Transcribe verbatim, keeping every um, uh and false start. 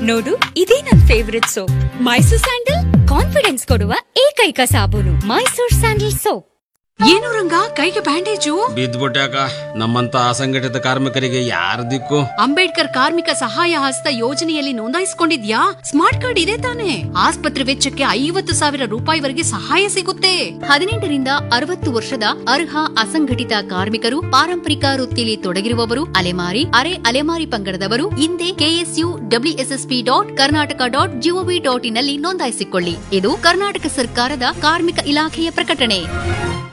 ನೋಡು, ಇದೇ ನನ್ favourite soap. Mysore sandal confidence ಕೊಡುವ ಏಕೈಕ ಸಾಬೂನು. Mysore sandal soap. ಏನು ರಂಗ, ಕೈಗೆ ಬ್ಯಾಂಡೇಜು? ಬಿದ್ದ್ಬಿಟ್ಯಾಕ. ನಮ್ಮಂತ ಅಸಂಘಟಿತ ಕಾರ್ಮಿಕರಿಗೆ ಯಾರ ದಿಕ್ಕು? ಅಂಬೇಡ್ಕರ್ ಕಾರ್ಮಿಕ ಸಹಾಯ ಹಸ್ತ ಯೋಜನೆಯಲ್ಲಿ ನೋಂದಾಯಿಸಿಕೊಂಡಿದ್ಯಾ? ಸ್ಮಾರ್ಟ್ ಕಾರ್ಡ್ ಇದೆ ತಾನೆ? ಆಸ್ಪತ್ರೆ ವೆಚ್ಚಕ್ಕೆ ಐವತ್ತು ಸಾವಿರ ರೂಪಾಯಿವರೆಗೆ ಸಹಾಯ ಸಿಗುತ್ತೆ. ಹದಿನೆಂಟರಿಂದ ಅರವತ್ತು ವರ್ಷದ ಅರ್ಹ ಅಸಂಘಟಿತ ಕಾರ್ಮಿಕರು, ಪಾರಂಪರಿಕ ವೃತ್ತಿಯಲ್ಲಿ ತೊಡಗಿರುವವರು, ಅಲೆಮಾರಿ ಅರೆ ಅಲೆಮಾರಿ ಪಂಗಡದವರು ಹಿಂದೆ KSU WSSP dot Karnataka dot gov dot in ನಲ್ಲಿ ನೋಂದಾಯಿಸಿಕೊಳ್ಳಿ. ಇದು ಕರ್ನಾಟಕ ಸರ್ಕಾರದ ಕಾರ್ಮಿಕ ಇಲಾಖೆಯ ಪ್ರಕಟಣೆ.